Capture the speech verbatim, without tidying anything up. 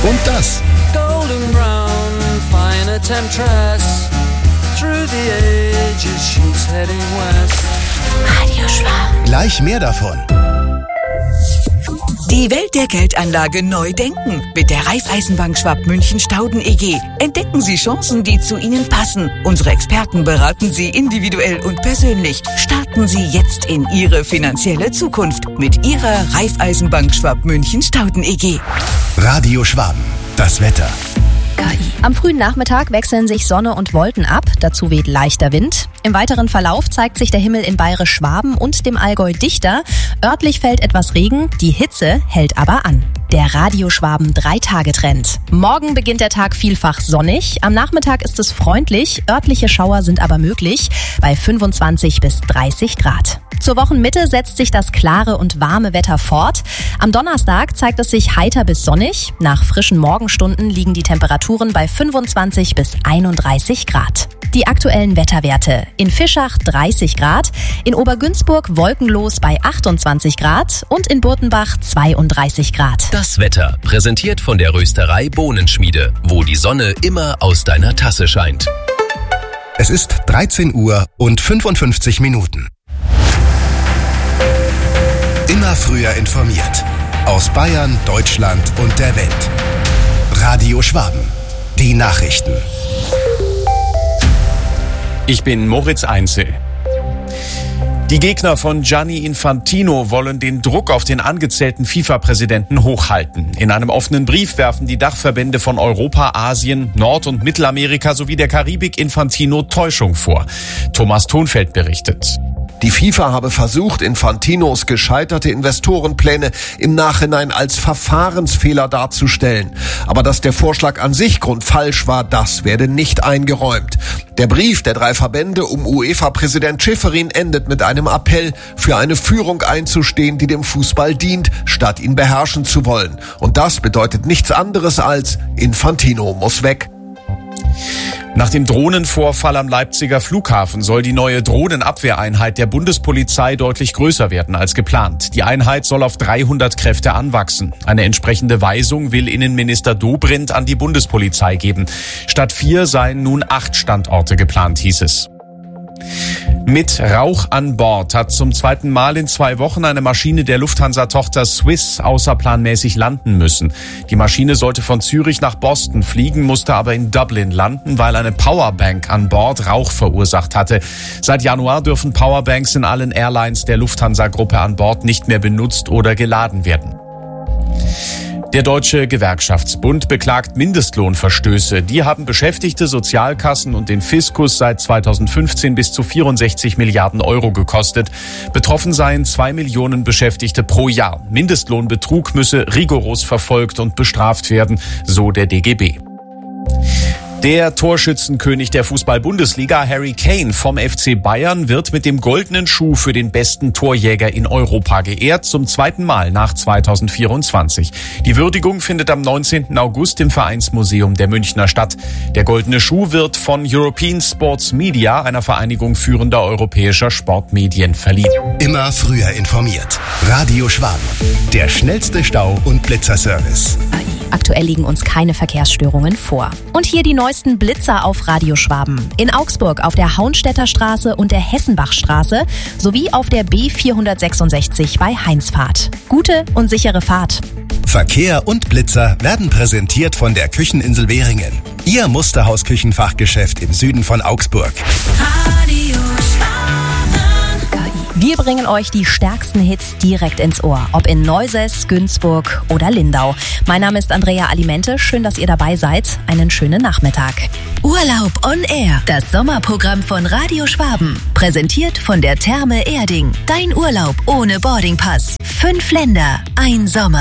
Und das. Golden brown, fine temptress. Through the ages she's heading west. Radio Schwaben. Gleich mehr davon. Die Welt der Geldanlage neu denken mit der Raiffeisenbank Schwab-München-Stauden E G. Entdecken Sie Chancen, die zu Ihnen passen. Unsere Experten beraten Sie individuell und persönlich. Starten Sie jetzt in Ihre finanzielle Zukunft mit Ihrer Raiffeisenbank Schwab-München-Stauden E G. Radio Schwaben. Das Wetter. K I. Am frühen Nachmittag wechseln sich Sonne und Wolken ab, dazu weht leichter Wind. Im weiteren Verlauf zeigt sich der Himmel in Bayerisch-Schwaben und dem Allgäu dichter. Örtlich fällt etwas Regen, die Hitze hält aber an. Der Radio Schwaben Drei-Tage-Trend. Morgen beginnt der Tag vielfach sonnig, am Nachmittag ist es freundlich, örtliche Schauer sind aber möglich, bei fünfundzwanzig bis dreißig Grad. Zur Wochenmitte setzt sich das klare und warme Wetter fort. Am Donnerstag zeigt es sich heiter bis sonnig. Nach frischen Morgenstunden liegen die Temperaturen bei fünfundzwanzig bis einunddreißig Grad. Die aktuellen Wetterwerte. In Fischach dreißig Grad, in Obergünzburg wolkenlos bei achtundzwanzig Grad und in Burtenbach zweiunddreißig Grad. Das Wetter, präsentiert von der Rösterei Bohnenschmiede, wo die Sonne immer aus deiner Tasse scheint. Es ist dreizehn Uhr und fünfundfünfzig Minuten. Immer früher informiert. Aus Bayern, Deutschland und der Welt. Radio Schwaben. Die Nachrichten. Ich bin Moritz Einzel. Die Gegner von Gianni Infantino wollen den Druck auf den angezählten FIFA-Präsidenten hochhalten. In einem offenen Brief werfen die Dachverbände von Europa, Asien, Nord- und Mittelamerika sowie der Karibik Infantino Täuschung vor. Thomas Thonfeld berichtet. Die FIFA habe versucht, Infantinos gescheiterte Investorenpläne im Nachhinein als Verfahrensfehler darzustellen. Aber dass der Vorschlag an sich grundfalsch war, das werde nicht eingeräumt. Der Brief der drei Verbände um UEFA-Präsident Schäferin endet mit einem Appell, für eine Führung einzustehen, die dem Fußball dient, statt ihn beherrschen zu wollen. Und das bedeutet nichts anderes als, Infantino muss weg. Nach dem Drohnenvorfall am Leipziger Flughafen soll die neue Drohnenabwehreinheit der Bundespolizei deutlich größer werden als geplant. Die Einheit soll auf dreihundert Kräfte anwachsen. Eine entsprechende Weisung will Innenminister Dobrindt an die Bundespolizei geben. Statt vier seien nun acht Standorte geplant, hieß es. Mit Rauch an Bord hat zum zweiten Mal in zwei Wochen eine Maschine der Lufthansa-Tochter Swiss außerplanmäßig landen müssen. Die Maschine sollte von Zürich nach Boston fliegen, musste aber in Dublin landen, weil eine Powerbank an Bord Rauch verursacht hatte. Seit Januar dürfen Powerbanks in allen Airlines der Lufthansa-Gruppe an Bord nicht mehr benutzt oder geladen werden. Der Deutsche Gewerkschaftsbund beklagt Mindestlohnverstöße. Die haben Beschäftigte, Sozialkassen und den Fiskus seit zweitausendfünfzehn bis zu vierundsechzig Milliarden Euro gekostet. Betroffen seien zwei Millionen Beschäftigte pro Jahr. Mindestlohnbetrug müsse rigoros verfolgt und bestraft werden, so der D G B. Der Torschützenkönig der Fußball-Bundesliga, Harry Kane vom F C Bayern, wird mit dem goldenen Schuh für den besten Torjäger in Europa geehrt, zum zweiten Mal nach zweitausendvierundzwanzig. Die Würdigung findet am neunzehnten August im Vereinsmuseum der Münchner statt. Der goldene Schuh wird von European Sports Media, einer Vereinigung führender europäischer Sportmedien, verliehen. Immer früher informiert. Radio Schwaben. Der schnellste Stau- und Blitzerservice. Aktuell liegen uns keine Verkehrsstörungen vor. Und hier die neuesten Blitzer auf Radio Schwaben. In Augsburg auf der Hauenstädter Straße und der Hessenbachstraße sowie auf der B vierhundertsechsundsechzig bei Heinzfahrt. Gute und sichere Fahrt. Verkehr und Blitzer werden präsentiert von der Kücheninsel Währingen. Ihr Musterhaus-Küchenfachgeschäft im Süden von Augsburg. Radio Wir bringen euch die stärksten Hits direkt ins Ohr, ob in Neusäß, Günzburg oder Lindau. Mein Name ist Andrea Alimente, schön, dass ihr dabei seid. Einen schönen Nachmittag. Urlaub on Air, das Sommerprogramm von Radio Schwaben. Präsentiert von der Therme Erding. Dein Urlaub ohne Boardingpass. Fünf Länder, ein Sommer.